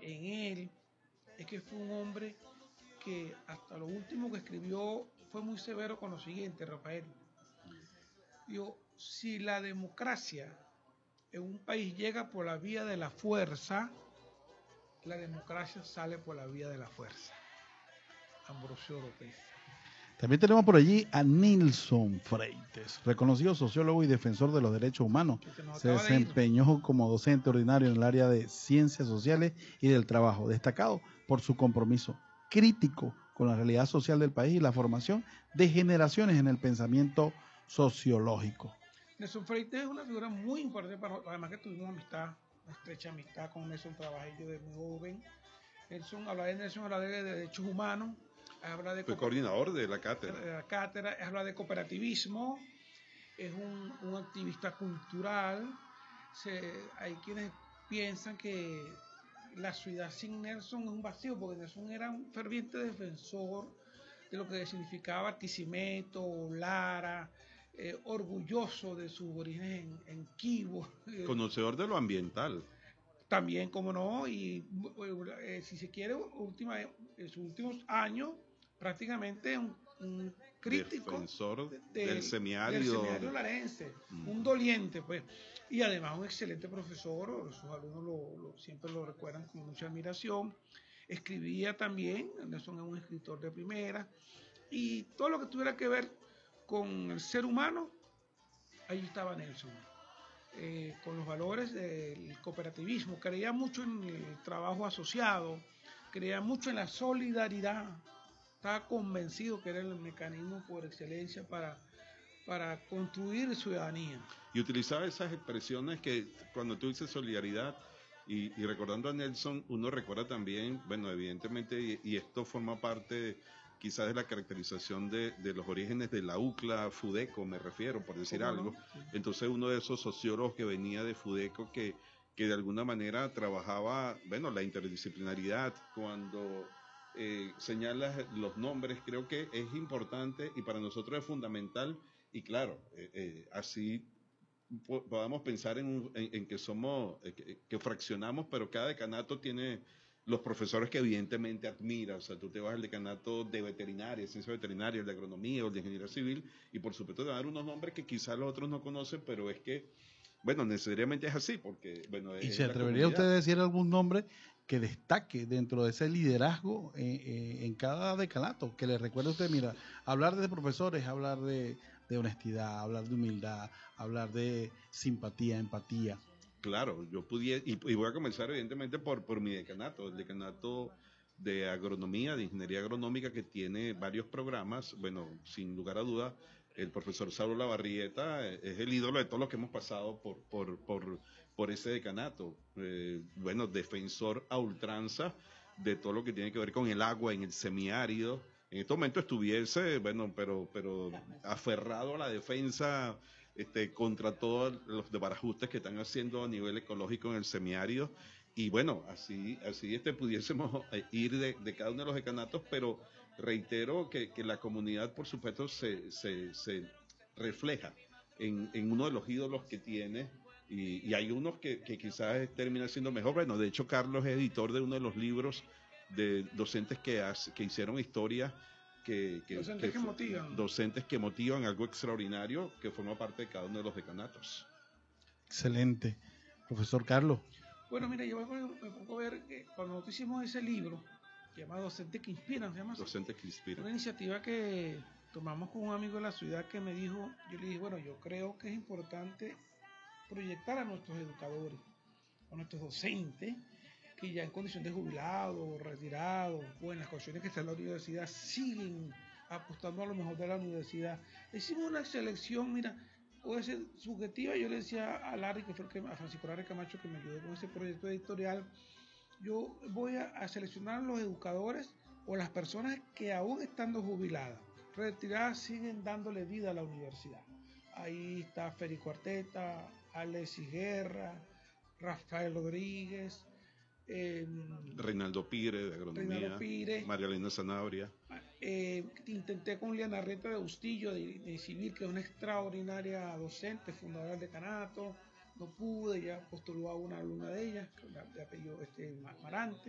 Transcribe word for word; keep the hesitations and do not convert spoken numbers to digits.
en él es que fue un hombre que hasta lo último que escribió fue muy severo con lo siguiente, Rafael. Digo, si la democracia en un país llega por la vía de la fuerza, la democracia sale por la vía de la fuerza. Ambrosio López. También tenemos por allí a Nilson Freites, reconocido sociólogo y defensor de los derechos humanos. Se, se desempeñó de como docente ordinario en el área de ciencias sociales y del trabajo, destacado por su compromiso crítico con la realidad social del país y la formación de generaciones en el pensamiento sociológico. Nelson Freites es una figura muy importante para nosotros, además que tuvimos amistad, una estrecha amistad con Nelson, trabajé yo de muy joven. Nelson, habla de Nelson, habla de derechos humanos, habla de... Fue coordinador de la cátedra. De la cátedra, habla de cooperativismo, es un, un activista cultural. Se, hay quienes piensan que la ciudad sin Nelson es un vacío, porque Nelson era un ferviente defensor de lo que significaba Barquisimeto, Lara, eh, orgulloso de sus orígenes en, en Quibo. Conocedor de lo ambiental. También, como no, y eh, si se quiere, última, en sus últimos años, prácticamente un, un crítico defensor de, del semiárido, del semiárido larense, mm. un doliente, pues, y además un excelente profesor, sus alumnos lo, lo, siempre lo recuerdan con mucha admiración. Escribía también, Nelson es un escritor de primera, y todo lo que tuviera que ver con el ser humano, ahí estaba Nelson. Eh, con los valores del cooperativismo, creía mucho en el trabajo asociado, creía mucho en la solidaridad, estaba convencido que era el mecanismo por excelencia para, para construir ciudadanía. Y utilizaba esas expresiones que cuando tú dices solidaridad y, y recordando a Nelson, uno recuerda también, bueno, evidentemente, y, y esto forma parte de, quizás de la caracterización de, de los orígenes de la UCLA, Fudeco, me refiero, por decir algo. No? Entonces uno de esos sociólogos que venía de Fudeco que, que de alguna manera trabajaba, bueno, la interdisciplinaridad, cuando eh, señalas los nombres, creo que es importante y para nosotros es fundamental y claro, eh, eh, así po- podamos pensar en, un, en, en que somos, eh, que, que fraccionamos, pero cada decanato tiene los profesores que evidentemente admira, o sea, tú te vas al decanato de veterinaria, ciencia veterinaria, el de agronomía o el de ingeniería civil, y por supuesto te van a dar unos nombres que quizás los otros no conocen, pero es que, bueno, necesariamente es así, porque, bueno, ¿Y es se atrevería usted a decir algún nombre que destaque dentro de ese liderazgo eh, eh, en cada decanato? Que le recuerde a usted, mira, hablar de profesores, hablar de, de honestidad, hablar de humildad, hablar de simpatía, empatía. Claro, yo pudiera, y, y voy a comenzar evidentemente por, por mi decanato, el decanato de agronomía, de ingeniería agronómica, que tiene varios programas. Bueno, sin lugar a duda, el profesor Saulo Lavarrieta es el ídolo de todos los que hemos pasado por, por, por, por ese decanato. Eh, bueno, defensor a ultranza de todo lo que tiene que ver con el agua en el semiárido. En este momento estuviese, bueno, pero, pero aferrado a la defensa Este, contra todos los desbarajustes que están haciendo a nivel ecológico en el semiárido y bueno, así, así este, pudiésemos ir de, de cada uno de los decanatos, pero reitero que, que la comunidad por supuesto se, se, se refleja en, en uno de los ídolos que tiene y, y hay unos que, que quizás terminan siendo mejor. Bueno, de hecho Carlos es editor de uno de los libros de docentes que, hace, que hicieron historia. Que, que, docentes que, que motivan. Docentes que motivan algo extraordinario que forma parte de cada uno de los decanatos. Excelente. Profesor Carlos. Bueno, mira, yo me, me pongo a ver que cuando nosotros hicimos ese libro, llamado Docentes que Inspiran, se llama así. Docentes que Inspiran. Una iniciativa que tomamos con un amigo de la ciudad que me dijo, yo le dije, bueno, yo creo que es importante proyectar a nuestros educadores, a nuestros docentes, que ya en condición de jubilado, retirado, o en las condiciones que está en la universidad, siguen apostando a lo mejor de la universidad. Hicimos una selección, mira, puede ser subjetiva. Yo le decía a Larry, que fue el que, a Francisco Larry Camacho, que me ayudó con ese proyecto editorial, yo voy a, a seleccionar a los educadores o las personas que aún estando jubiladas, retiradas, siguen dándole vida a la universidad. Ahí está Federico Arteta, Alexis Guerra, Rafael Rodríguez, Eh, Reinaldo Pire de agronomía, Pire, María Elena Sanabria. Eh, intenté con Liana Reta de Bustillo de, de Civil, que es una extraordinaria docente, fundadora del decanato. No pude, ya postuló a una alumna de ellas, de apellido este, Marante.